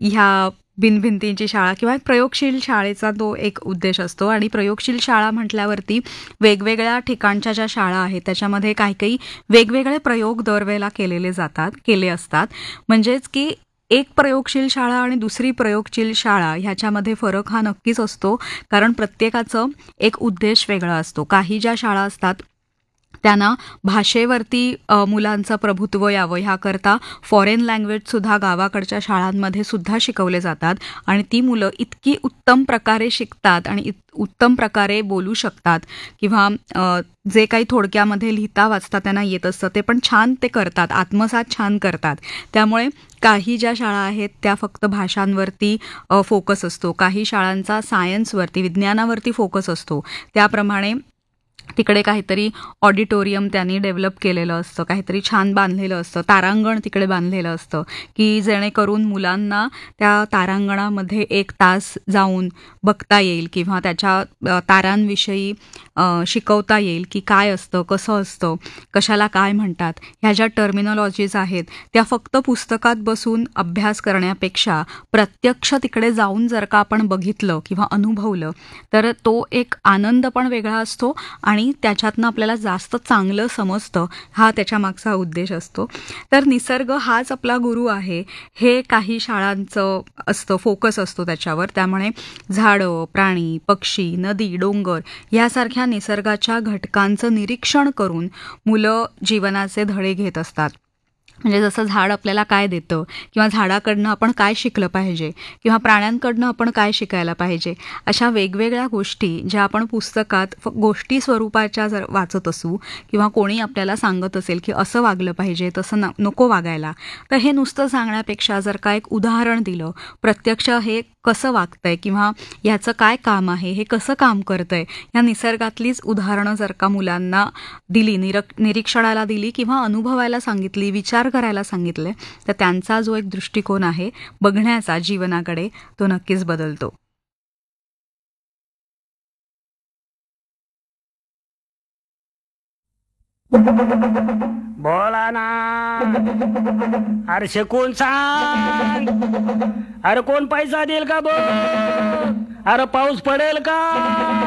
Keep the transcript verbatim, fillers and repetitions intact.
ह्या भिनभिंतींची शाळा किंवा एक प्रयोगशील शाळेचा तो एक उद्देश असतो. आणि प्रयोगशील शाळा म्हटल्यावरती वेगवेगळ्या ठिकाणच्या ज्या शाळा आहेत त्याच्यामध्ये काही काही वेगवेगळे प्रयोग दरवेळेला केलेले जातात केले असतात. म्हणजेच की एक प्रयोगशील शाळा आणि दुसरी प्रयोगशील शाळा ह्याच्यामध्ये फरक हा नक्कीच असतो, कारण प्रत्येकाचं एक उद्देश वेगळा असतो. काही ज्या शाळा असतात त्यांना भाषेवरती अ, मुलांचं प्रभुत्व यावं ह्याकरता फॉरेन लँग्वेजसुद्धा गावाकडच्या शाळांमध्ये सुद्धा शिकवले जातात आणि ती मुलं इतकी उत्तम प्रकारे शिकतात आणि इत उत्तम प्रकारे बोलू शकतात किंवा अ, जे काही थोडक्यामध्ये लिहिता वाचता त्यांना येत असतं ते पण छान ते करतात, आत्मसात छान करतात. त्यामुळे काही ज्या शाळा आहेत त्या फक्त भाषांवरती फोकस असतो, काही शाळांचा सायन्सवरती विज्ञानावरती फोकस असतो. त्याप्रमाणे तिकडे काहीतरी ऑडिटोरियम त्यांनी डेव्हलप केलेलं असतं, काहीतरी छान बांधलेलं असतं, तारांगण तिकडे बांधलेलं असतं की जेणेकरून मुलांना त्या तारांगणामध्ये एक तास जाऊन बघता येईल किंवा त्याच्या अ, तारांविषयी अ, शिकवता येईल की काय असतं, कसं असतं, कशाला काय म्हणतात. ह्या ज्या टर्मिनॉलॉजीज आहेत त्या फक्त पुस्तकात बसून अभ्यास करण्यापेक्षा प्रत्यक्ष तिकडे जाऊन जर का आपण बघितलं किंवा अनुभवलं तर तो एक आनंद पण वेगळा असतो आणि त्याच्यातनं आपल्याला जास्त चांगलं समजतं. हा त्याच्या मागचा उद्देश असतो. तर निसर्ग हाच आपला गुरु आहे हे काही शाळांचं असतं, फोकस असतो त्याच्यावर. त्यामुळे झाडं, प्राणी, पक्षी, नदी, डोंगर यासारख्या निसर्गाच्या घटकांचं निरीक्षण करून मुलं जीवनाचे धडे घेत असतात. म्हणजे जसं झाड आपल्याला काय देतं किंवा झाडाकडनं आपण काय शिकलं पाहिजे किंवा प्राण्यांकडनं आपण काय शिकायला पाहिजे, अशा वेगवेगळ्या गोष्टी ज्या आपण पुस्तकात फ गोष्टी स्वरूपाच्या जर वाचत असू किंवा कोणी आपल्याला सांगत असेल की असं वागलं पाहिजे, तसं न नको वागायला, तर हे नुसतं सांगण्यापेक्षा जर का एक उदाहरण दिलं, प्रत्यक्ष हे कसं वागतंय किंवा ह्याचं काय काम आहे, हे कसं काम करतंय, या निसर्गातलीच उदाहरणं जर का मुलांना दिली, निरक निरीक्षणाला दिली किंवा अनुभवायला सांगितली, विचार करायला सांगितले, तर त्यांचा जो एक दृष्टिकोन आहे बघण्याचा जीवनाकडे तो नक्कीच बदलतो. बोला ना. अरे शिकून सांग. अरे कोण पैसा देईल का बघ. अरे पाऊस पडेल का.